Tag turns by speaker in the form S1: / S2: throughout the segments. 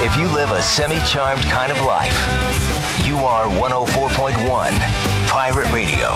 S1: If you live a semi-charmed kind of life, you are 104.1 Pirate Radio.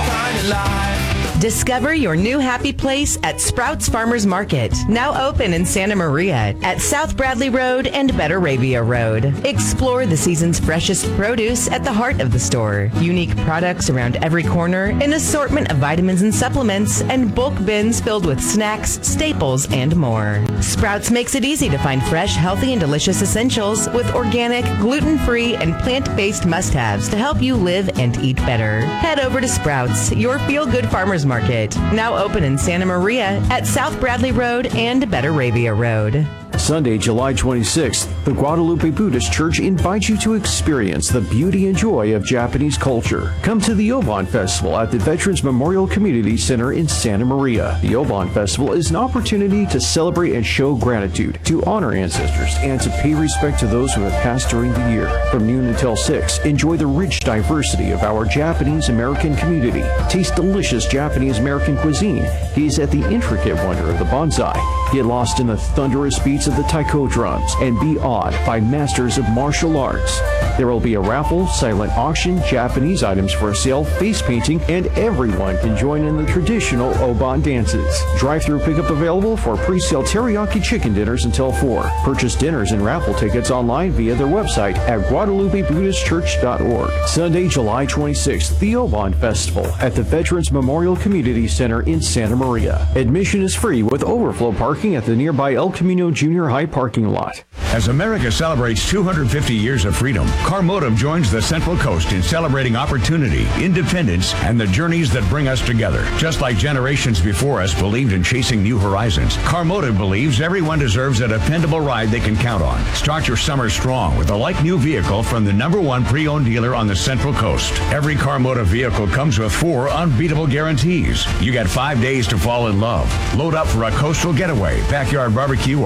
S2: Discover your new happy place at Sprouts Farmers Market, now open in Santa Maria at South Bradley Road and Betaravia Road. Explore the season's freshest produce at the heart of the store. Unique products around every corner, an assortment of vitamins and supplements, and bulk bins filled with snacks, staples, and more. Sprouts makes it easy to find fresh, healthy, and delicious essentials with organic, gluten-free, and plant-based must-haves to help you live and eat better. Head over to Sprouts, your feel-good farmers market, now open in Santa Maria at South Bradley Road and Betaravia Road.
S3: Sunday, July 26th, the Guadalupe Buddhist Church invites you to experience the beauty and joy of Japanese culture. Come to the Obon Festival at the Veterans Memorial Community Center in Santa Maria. The Obon Festival is an opportunity to celebrate and show gratitude, to honor ancestors, and to pay respect to those who have passed during the year. From noon until 6, enjoy the rich diversity of our Japanese American community. Taste delicious Japanese American cuisine. Gaze at the intricate wonder of the bonsai. Get lost in the thunderous beats of the taiko drums and be awed by masters of martial arts. There will be a raffle, silent auction, Japanese items for sale, face painting, and everyone can join in the traditional Obon dances. Drive-through pickup available for pre-sale teriyaki chicken dinners until 4. Purchase dinners and raffle tickets online via their website at GuadalupeBuddhistChurch.org. Sunday, July 26th, the Obon Festival at the Veterans Memorial Community Center in Santa Maria. Admission is free with overflow parking at the nearby El Camino Junior High parking lot.
S4: As America celebrates 250 years of freedom, Carmotive joins the Central Coast in celebrating opportunity, independence, and the journeys that bring us together. Just like generations before us believed in chasing new horizons, Carmotive believes everyone deserves a dependable ride they can count on. Start your summer strong with a like-new vehicle from the #1 pre-owned dealer on the Central Coast. Every Carmotive vehicle comes with 4 unbeatable guarantees. You get 5 days to fall in love. Load up for a coastal getaway, backyard barbecue,